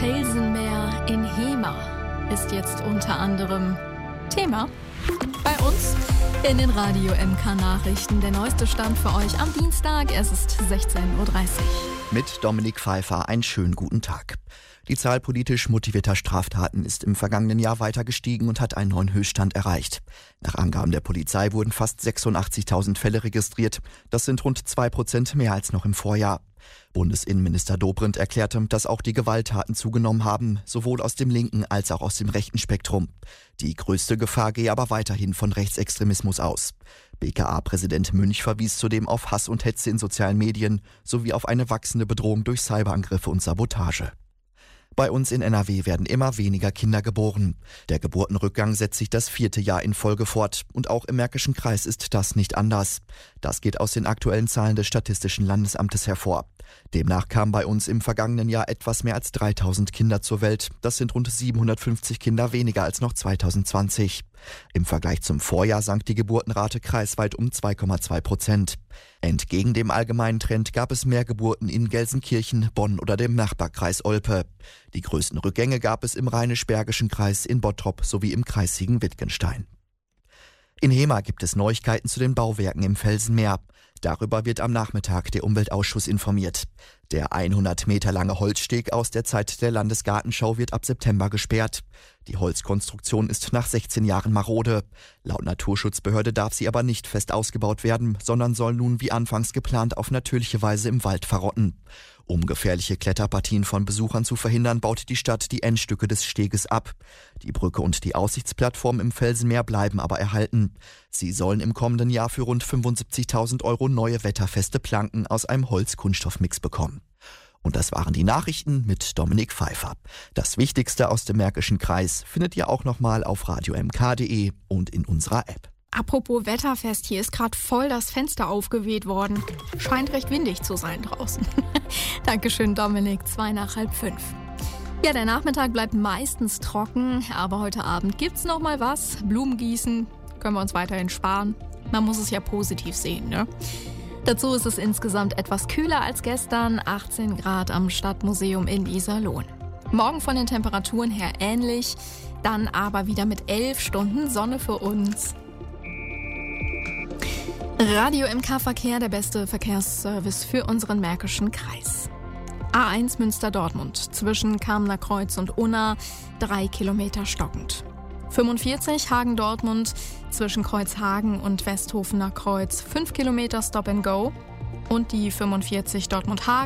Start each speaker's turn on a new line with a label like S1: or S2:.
S1: Felsenmeer in Hemer ist jetzt unter anderem Thema bei uns in den Radio MK Nachrichten. Der neueste Stand für euch am Dienstag, es ist 16:30 Uhr.
S2: Mit Dominik Pfeiffer einen schönen guten Tag. Die Zahl politisch motivierter Straftaten ist im vergangenen Jahr weiter gestiegen und hat einen neuen Höchststand erreicht. Nach Angaben der Polizei wurden fast 86.000 Fälle registriert. Das sind rund 2% mehr als noch im Vorjahr. Bundesinnenminister Dobrindt erklärte, dass auch die Gewalttaten zugenommen haben, sowohl aus dem linken als auch aus dem rechten Spektrum. Die größte Gefahr gehe aber weiterhin von Rechtsextremismus aus. BKA-Präsident Münch verwies zudem auf Hass und Hetze in sozialen Medien sowie auf eine wachsende Bedrohung durch Cyberangriffe und Sabotage. Bei uns in NRW werden immer weniger Kinder geboren. Der Geburtenrückgang setzt sich das 4. Jahr in Folge fort. Und auch im Märkischen Kreis ist das nicht anders. Das geht aus den aktuellen Zahlen des Statistischen Landesamtes hervor. Demnach kamen bei uns im vergangenen Jahr etwas mehr als 3000 Kinder zur Welt. Das sind rund 750 Kinder weniger als noch 2020. Im Vergleich zum Vorjahr sank die Geburtenrate kreisweit um 2,2%. Entgegen dem allgemeinen Trend gab es mehr Geburten in Gelsenkirchen, Bonn oder dem Nachbarkreis Olpe. Die größten Rückgänge gab es im Rheinisch-Bergischen Kreis, in Bottrop sowie im Kreis Siegen-Wittgenstein. In Hemer gibt es Neuigkeiten zu den Bauwerken im Felsenmeer. Darüber wird am Nachmittag der Umweltausschuss informiert. Der 100 Meter lange Holzsteg aus der Zeit der Landesgartenschau wird ab September gesperrt. Die Holzkonstruktion ist nach 16 Jahren marode. Laut Naturschutzbehörde darf sie aber nicht fest ausgebaut werden, sondern soll nun wie anfangs geplant auf natürliche Weise im Wald verrotten. Um gefährliche Kletterpartien von Besuchern zu verhindern, baut die Stadt die Endstücke des Steges ab. Die Brücke und die Aussichtsplattform im Felsenmeer bleiben aber erhalten. Sie sollen im kommenden Jahr für rund 75.000 € neue wetterfeste Planken aus einem Holz-Kunststoff-Mix bekommen. Und das waren die Nachrichten mit Dominik Pfeiffer. Das Wichtigste aus dem Märkischen Kreis findet ihr auch nochmal auf radiomk.de und in unserer App.
S1: Apropos wetterfest, hier ist gerade voll das Fenster aufgeweht worden. Scheint recht windig zu sein draußen. Dankeschön, Dominik, 4:45. Ja, der Nachmittag bleibt meistens trocken, aber heute Abend gibt's noch mal was. Blumengießen können wir uns weiterhin sparen. Man muss es ja positiv sehen, ne? Dazu ist es insgesamt etwas kühler als gestern, 18 Grad am Stadtmuseum in Iserlohn. Morgen von den Temperaturen her ähnlich, dann aber wieder mit 11 Stunden Sonne für uns. Radio MK Verkehr, der beste Verkehrsservice für unseren Märkischen Kreis. A1 Münster-Dortmund zwischen Kamener Kreuz und Unna 3 Kilometer stockend. 45 Hagen-Dortmund zwischen Kreuzhagen und Westhofener Kreuz 5 Kilometer Stop and Go. Und die 45 Dortmund-Hagen